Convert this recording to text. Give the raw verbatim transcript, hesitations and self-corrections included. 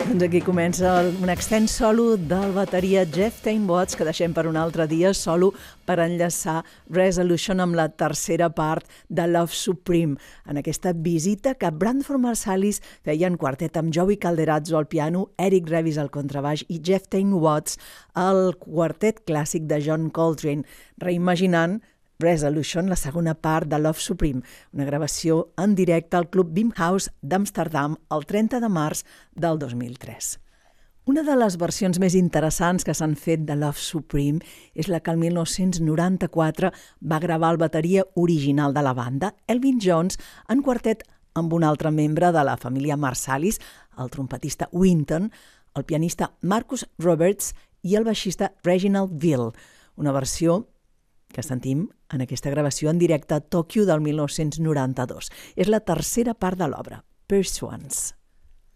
Doncs aquí comença un extens solo del bateria Jeff Tain Watts, que deixem per un altre dia, solo per enllaçar Resolution amb la tercera part de Love Supreme, en aquesta visita que Branford Marsalis feia en quartet amb Joey Calderazzo al piano, Eric Revis al contrabaix i Jeff Tain Watts al quartet clàssic de John Coltrane, reimaginant Resolution, la segona part de Love Supreme, una gravació en directe al Club Bimhuis d'Amsterdam el trenta de març del dos mil tres. Una de les versions més interessants que s'han fet de Love Supreme és la que el mil nou-cents noranta-quatre va gravar el bateria original de la banda, Elvin Jones, en quartet amb un altre membre de la família Marsalis, el trompetista Wynton, el pianista Marcus Roberts i el baixista Reginald Ville, una versió que sentim en aquesta gravació en directe a Tòquio del mil nou-cents noranta-dos. És la tercera part de l'obra, Pursuance.